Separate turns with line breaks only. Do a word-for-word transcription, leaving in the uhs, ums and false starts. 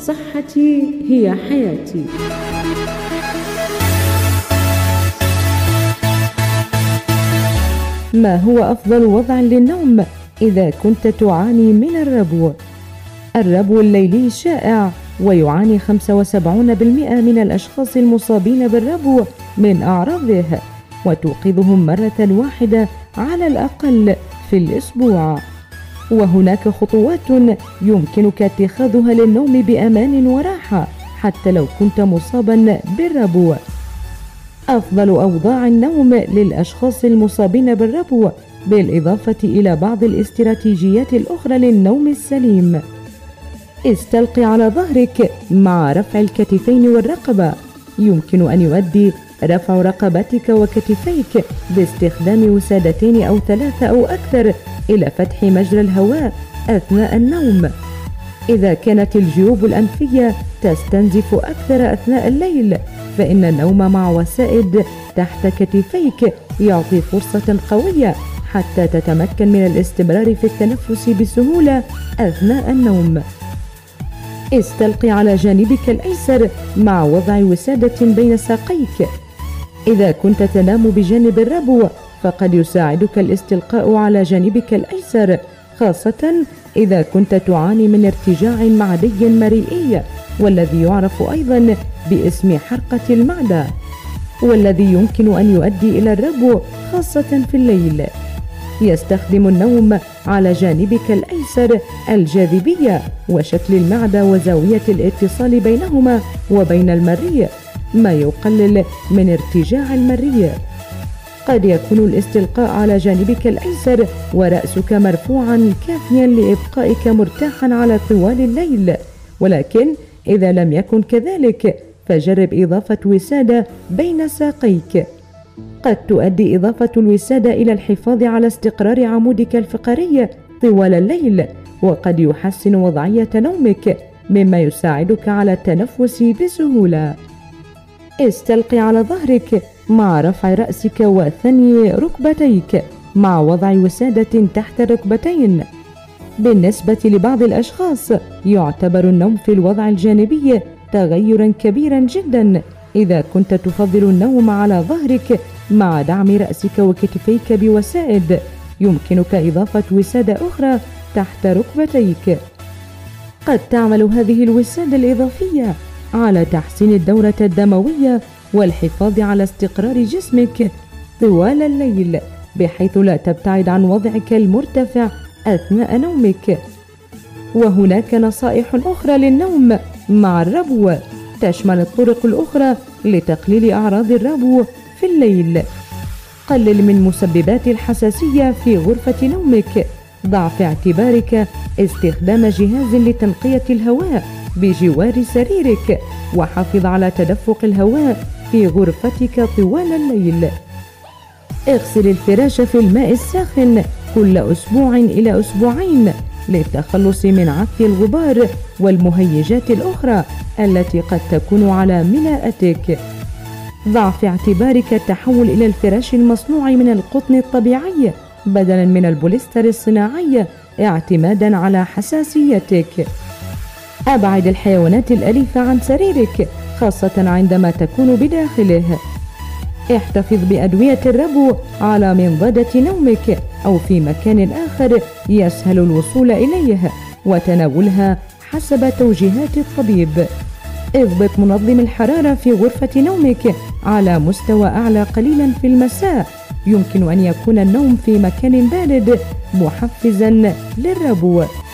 صحتي هي حياتي. ما هو أفضل وضع للنوم إذا كنت تعاني من الربو؟ الربو الليلي شائع، ويعاني خمسة وسبعين بالمئة من الأشخاص المصابين بالربو من أعراضه، وتوقظهم مرة واحدة على الأقل في الأسبوع. وهناك خطوات يمكنك اتخاذها للنوم بأمان وراحة حتى لو كنت مصابا بالربو. أفضل أوضاع النوم للأشخاص المصابين بالربو، بالإضافة إلى بعض الاستراتيجيات الأخرى للنوم السليم. استلقي على ظهرك مع رفع الكتفين والرقبة. يمكن أن يؤدي رفع رقبتك وكتفيك باستخدام وسادتين أو ثلاثة أو أكثر إلى فتح مجرى الهواء أثناء النوم. إذا كانت الجيوب الأنفية تستنزف أكثر أثناء الليل، فإن النوم مع وسائد تحت كتفيك يعطي فرصة قوية حتى تتمكن من الاستمرار في التنفس بسهولة أثناء النوم. استلقي على جانبك الأيسر مع وضع وسادة بين ساقيك. إذا كنت تنام بجانب الربو، فقد يساعدك الاستلقاء على جانبك الأيسر، خاصة إذا كنت تعاني من ارتجاع معدي مريئي، والذي يعرف أيضا باسم حرقة المعدة، والذي يمكن أن يؤدي إلى الربو خاصة في الليل. يستخدم النوم على جانبك الأيسر الجاذبية وشكل المعدة وزاوية الاتصال بينهما وبين المريء، ما يقلل من ارتجاع المريء. قد يكون الاستلقاء على جانبك الأيسر ورأسك مرفوعا كافيا لإبقائك مرتاحا على طوال الليل، ولكن إذا لم يكن كذلك فجرب إضافة وسادة بين ساقيك. قد تؤدي إضافة الوسادة إلى الحفاظ على استقرار عمودك الفقري طوال الليل، وقد يحسن وضعية نومك، مما يساعدك على التنفس بسهولة. استلقي على ظهرك مع رفع رأسك وثني ركبتيك مع وضع وسادة تحت الركبتين. بالنسبة لبعض الأشخاص يعتبر النوم في الوضع الجانبي تغيرا كبيرا جدا. إذا كنت تفضل النوم على ظهرك مع دعم رأسك وكتفيك بوسائد، يمكنك إضافة وسادة أخرى تحت ركبتيك. قد تعمل هذه الوسادة الإضافية على تحسين الدورة الدموية والحفاظ على استقرار جسمك طوال الليل، بحيث لا تبتعد عن وضعك المرتفع أثناء نومك. وهناك نصائح أخرى للنوم مع الربو تشمل الطرق الأخرى لتقليل أعراض الربو في الليل. قلل من مسببات الحساسية في غرفة نومك. ضع في اعتبارك استخدام جهاز لتنقية الهواء بجوار سريرك، وحافظ على تدفق الهواء في غرفتك طوال الليل. اغسل الفراش في الماء الساخن كل أسبوع إلى أسبوعين للتخلص من عفي الغبار والمهيجات الأخرى التي قد تكون على ملاءتك. ضع في اعتبارك التحول إلى الفراش المصنوع من القطن الطبيعي بدلا من البوليستر الصناعي اعتمادا على حساسيتك. أبعد الحيوانات الأليفة عن سريرك، خاصة عندما تكون بداخله. احتفظ بأدوية الربو على منضدة نومك أو في مكان آخر يسهل الوصول إليه، وتناولها حسب توجيهات الطبيب. اضبط منظم الحرارة في غرفة نومك على مستوى أعلى قليلا في المساء. يمكن أن يكون النوم في مكان بارد محفزا للربو.